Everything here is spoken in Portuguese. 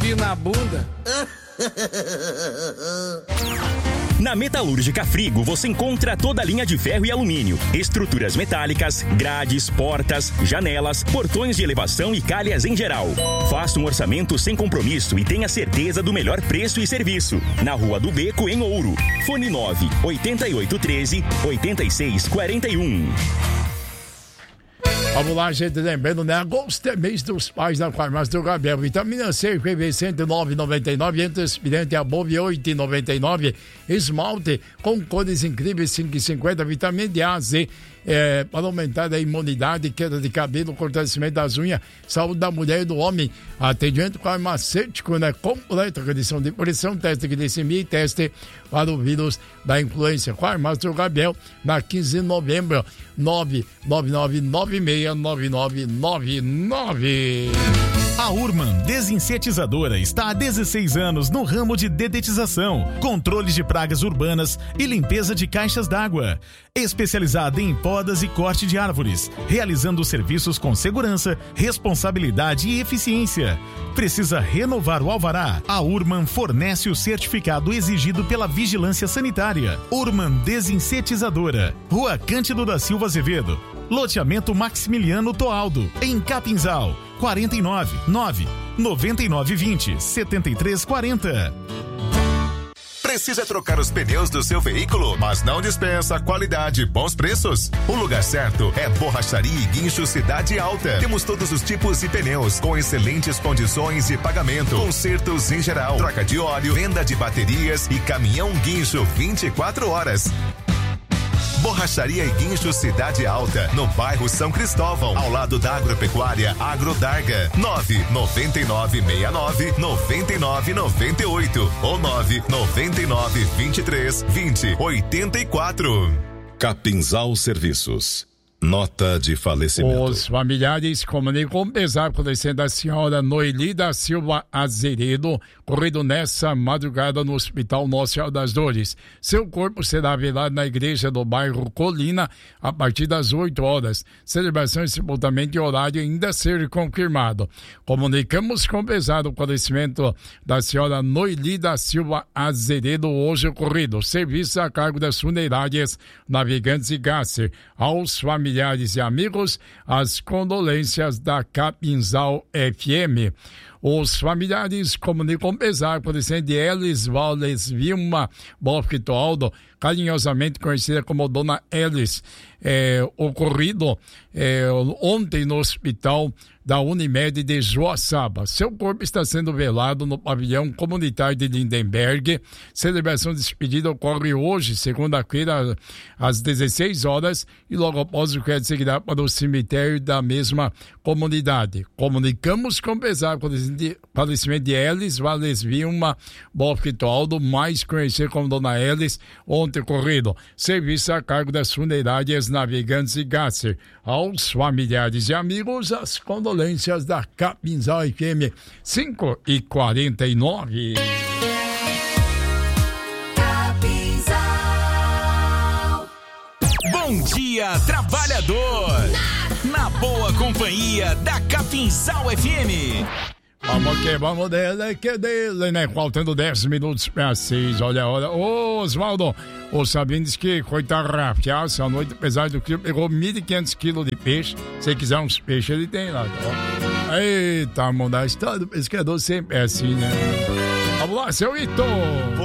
cuspir na bunda. Na Metalúrgica Frigo você encontra toda a linha de ferro e alumínio, estruturas metálicas, grades, portas, janelas, portões de elevação e calhas em geral. Faça um orçamento sem compromisso e tenha certeza do melhor preço e serviço. Na Rua do Beco, em Ouro. Fone 9-8813-8641. Vamos lá, gente, lembrando, né? Agosto é mês dos pais da Farmácia do Gabriel. Vitamina C, PV 109,99, antioxidante Above 8,99, esmalte com cores incríveis 5,50, vitamina A, Z, para aumentar a imunidade, queda de cabelo, fortalecimento das unhas, saúde da mulher e do homem, atendimento farmacêutico, né? Completo, redução de pressão, teste de glicemia e teste para o vírus da influenza. Farmácia do Gabriel, na 15 de novembro, 999969999. A Urman Desinsetizadora está há 16 anos no ramo de dedetização, controle de pragas urbanas e limpeza de caixas d'água. Especializada em podas e corte de árvores, realizando serviços com segurança, responsabilidade e eficiência. Precisa renovar o alvará? A Urman fornece o certificado exigido pela Vigilância Sanitária. Urman Desinsetizadora, Rua Cândido da Silva Azevedo, loteamento Maximiliano Toaldo, em Capinzal, 499-9920-7340. Precisa trocar os pneus do seu veículo, mas não dispensa qualidade e bons preços? O lugar certo é Borracharia e Guincho Cidade Alta. Temos todos os tipos de pneus com excelentes condições de pagamento, consertos em geral, troca de óleo, venda de baterias e caminhão guincho 24 horas. Borracharia e Guincho Cidade Alta, no bairro São Cristóvão, ao lado da Agropecuária Agrodarga. 99969-9998 ou 999232084. Capinzal Serviços. Nota de falecimento. Os familiares comunicam pesar com a senhora Noeli da Silva Azeredo, ocorrido nessa madrugada no Hospital Nossa Senhora das Dores. Seu corpo será velado na igreja do bairro Colina a partir das 8 horas. Celebração e sepultamento e horário ainda a ser confirmado. Comunicamos com pesar o falecimento da senhora Noeli da Silva Azeredo, hoje ocorrido. Serviço a cargo das funerárias Navegantes e Gasser. Aos familiares e amigos, as condolências da Capinzal FM. Os familiares comunicam pesar por de Elis Valles Vilma Bofquitoaldo, carinhosamente conhecida como Dona Elis, ocorrido ontem no hospital da Unimed de Joaçaba. Seu corpo está sendo velado no pavilhão comunitário de Lindenberg. Celebração de despedida ocorre hoje, segunda-feira, às 16 horas, e logo após o crédito seguirá para o cemitério da mesma comunidade. Comunicamos com pesar com o falecimento de Elis Valles Vilma Bofquitoaldo, mais conhecida como Dona Elis, ontem ocorrido. Serviço a cargo das funerárias Navegantes e Gasser. Aos familiares e amigos, as condolências da Capinzal FM. 5h49. Bom dia, trabalhador! Na boa companhia da Capinzal FM. Vamos que vamos dele, que dele, né? Faltando 10 minutos para 6. Olha a hora. Ô, Osvaldo, o Sabino disse que foi tarrafiado essa noite, apesar do que pegou 1.500 quilos de peixe. Se quiser uns peixes, ele tem lá. Tá? Eita, mano, da história do pescador sempre é assim, né? Vamos lá, seu Ito!